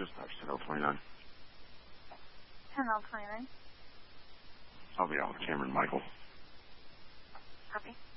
Dispatch 10L29. 10L29. I'll be out with Cameron Michael. Copy.